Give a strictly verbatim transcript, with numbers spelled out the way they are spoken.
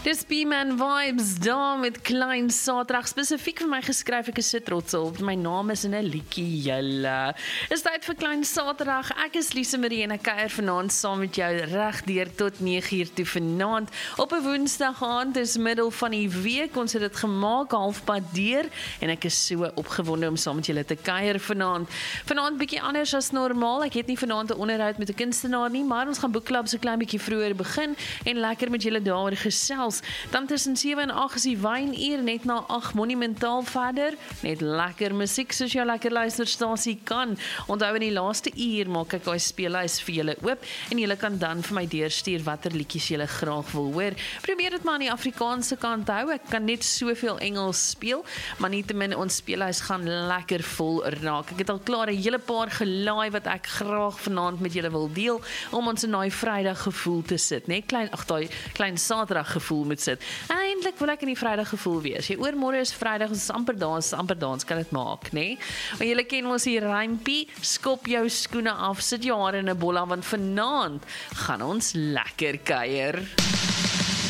Dis P-Man Vibes daar met Klein Saterdag, spesifiek vir my geskryf, ek is so trots op, my naam is in 'n liedjie, julle. Is tyd vir Klein Saterdag, ek is Lise Marie en ek kuier vanaand saam met jou reg deur tot nege uur toe vanaand, op 'n woensdag aand, is middel van die week, ons het dit gemaak, halfpad deur, en ek is so opgewonde om saam met julle te kuier vanaand. Vanaand bietjie anders as normaal, ek het nie vanaand 'n onderhoud met 'n kunstenaar nie, maar ons gaan boekklub so klein bietjie vroeër begin, en lekker met julle daaroor gesels. Dan tussen sewe en agt is die wynuur, net na agt monumentaal verder, net lekker musiek soos jou lekker luisterstasie kan. Onthou in die laaste uur maak ek daai speellys vir julle oop, en julle kan dan vir my deurstuur watter liedjies julle graag wil hoor. Probeer dit maar aan die Afrikaanse kant hou, ek kan net soveel Engels speel, maar nietemin ons speellys gaan lekker vol raak. Ek het al klaar 'n hele paar gelaai wat ek graag vanaand met julle wil deel, om ons in daai Vrydag gevoel te sit, nee, klein, ag daai klein Saterdag gevoel moet sit. Eintlik wil ek in die Vrydag gevoel wees. Jy oormôre is Vrydag, ons is amper dans, amper dans kan dit maak, nee? Maar julle ken ons hier rympie, skop jou skoene af, sit jou hare in 'n bolla, want vanaand gaan ons lekker kuier.